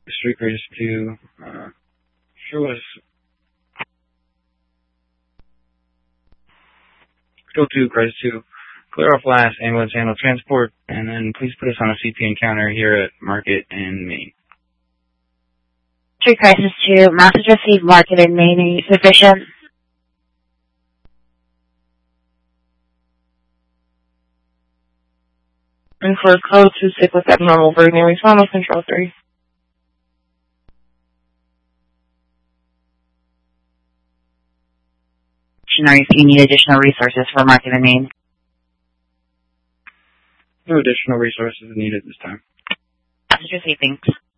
Street Crisis 2, sure was Control 2, Crisis 2, clear off last, ambulance handle transport, and then please put us on a CP encounter here at Market and Main. Street Crisis 2, message received, Market and Main, are you sufficient? And for code 26 with abnormal breathing, respond with Control 3. If you need additional resources for Market and Main. No additional resources needed this time. Message received, thanks.